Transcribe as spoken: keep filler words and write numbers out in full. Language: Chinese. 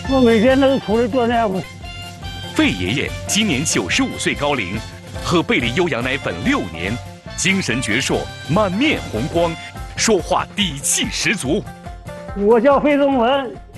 我每天都出来锻炼我。 费爷爷今年九十五岁高龄，喝贝利优羊奶粉六年，精神矍铄，满面红光，说话底气十足。 我叫费仲文。